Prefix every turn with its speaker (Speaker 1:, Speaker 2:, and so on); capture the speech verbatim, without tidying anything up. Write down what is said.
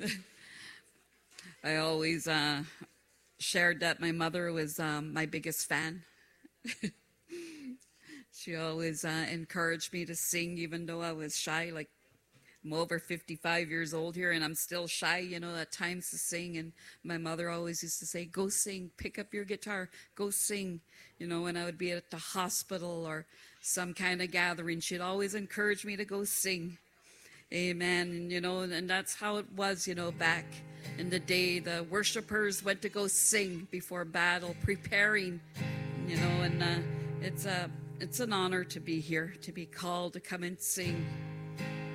Speaker 1: I always uh, shared that my mother was um, my biggest fan. She always uh, encouraged me to sing, even though I was shy. Like, I'm over fifty-five years old here, and I'm still shy, you know, at times to sing. And my mother always used to say, go sing, pick up your guitar, go sing. You know, when I would be at the hospital or some kind of gathering, she'd always encourage me to go sing. Amen. And, you know, and that's how it was, you know, back in the day. The worshipers went to go sing before battle, preparing, you know, and uh, it's a, it's an honor to be here, to be called to come and sing.